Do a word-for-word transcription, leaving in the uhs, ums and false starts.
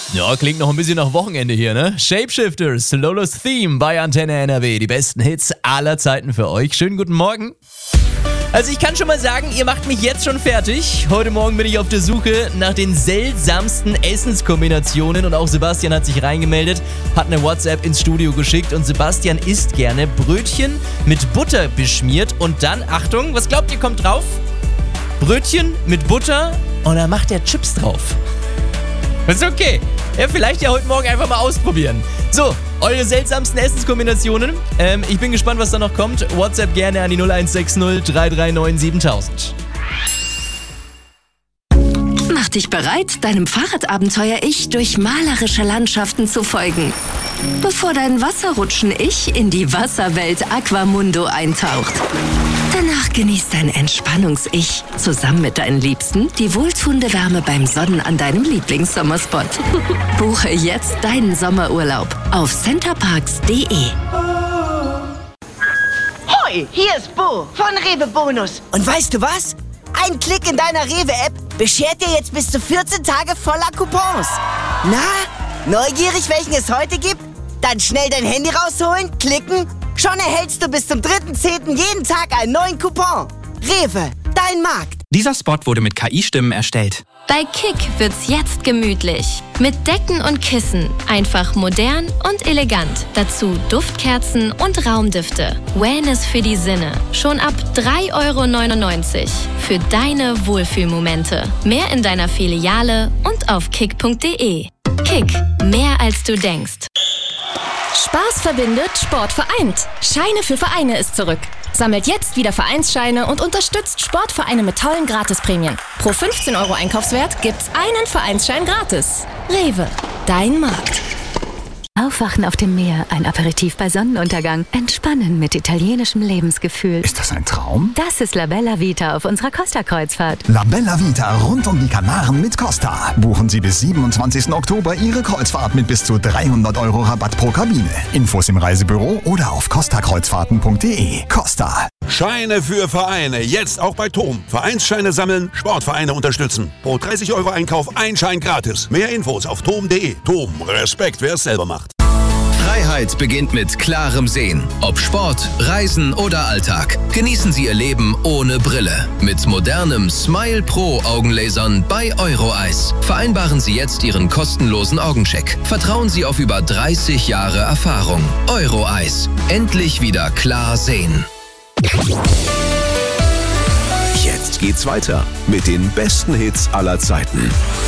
Ja, klingt noch ein bisschen nach Wochenende hier, ne? Shapeshifters, Lolos Theme bei Antenne N R W. Die besten Hits aller Zeiten für euch. Schönen guten Morgen. Also ich kann schon mal sagen, ihr macht mich jetzt schon fertig. Heute Morgen bin ich auf der Suche nach den seltsamsten Essenskombinationen und auch Sebastian hat sich reingemeldet, hat eine WhatsApp ins Studio geschickt und Sebastian isst gerne Brötchen mit Butter beschmiert und dann, Achtung, was glaubt ihr kommt drauf? Brötchen mit Butter und dann macht er Chips drauf. Ist okay. Ja, vielleicht ja heute Morgen einfach mal ausprobieren. So, eure seltsamsten Essenskombinationen. Ähm, ich bin gespannt, was da noch kommt. WhatsApp gerne an die null eins sechs null drei drei neun siebentausend. Mach dich bereit, deinem Fahrradabenteuer-Ich durch malerische Landschaften zu folgen. Bevor dein Wasserrutschen-Ich in die Wasserwelt Aquamundo eintaucht. Danach genießt dein Entspannungs-Ich zusammen mit deinen Liebsten die wohltuende Wärme beim Sonnen an deinem Lieblingssommerspot. Buche jetzt deinen Sommerurlaub auf centerparks punkt de. Hoi, hier ist Bo von Rewe Bonus. Und weißt du was? Ein Klick in deiner Rewe-App beschert dir jetzt bis zu vierzehn Tage voller Coupons. Na, neugierig, welchen es heute gibt? Dann schnell dein Handy rausholen, klicken. Schon erhältst du bis zum dritten zehnten jeden Tag einen neuen Coupon. Rewe, dein Markt. Dieser Spot wurde mit K I-Stimmen erstellt. Bei Kick wird's jetzt gemütlich. Mit Decken und Kissen. Einfach modern und elegant. Dazu Duftkerzen und Raumdüfte. Wellness für die Sinne. Schon ab drei Euro neunundneunzig. Für deine Wohlfühlmomente. Mehr in deiner Filiale und auf kick punkt de. Kick. Mehr als du denkst. Spaß verbindet, Sport vereint. Scheine für Vereine ist zurück. Sammelt jetzt wieder Vereinsscheine und unterstützt Sportvereine mit tollen Gratisprämien. Pro fünfzehn Euro Einkaufswert gibt's einen Vereinsschein gratis. Rewe, dein Markt. Aufwachen auf dem Meer, ein Aperitif bei Sonnenuntergang, entspannen mit italienischem Lebensgefühl. Ist das ein Traum? Das ist La Bella Vita auf unserer Costa-Kreuzfahrt. La Bella Vita rund um die Kanaren mit Costa. Buchen Sie bis siebenundzwanzigsten Oktober Ihre Kreuzfahrt mit bis zu dreihundert Euro Rabatt pro Kabine. Infos im Reisebüro oder auf costa kreuzfahrten punkt de. Costa. Scheine für Vereine, jetzt auch bei Tom. Vereinsscheine sammeln, Sportvereine unterstützen. Pro dreißig Euro Einkauf ein Schein gratis. Mehr Infos auf tom punkt de. Tom, Respekt, wer es selber macht. Freiheit beginnt mit klarem Sehen. Ob Sport, Reisen oder Alltag. Genießen Sie Ihr Leben ohne Brille. Mit modernem Smile Pro Augenlasern bei Euroeyes. Vereinbaren Sie jetzt Ihren kostenlosen Augencheck. Vertrauen Sie auf über dreißig Jahre Erfahrung. Euroeyes. Endlich wieder klar sehen. Jetzt geht's weiter mit den besten Hits aller Zeiten.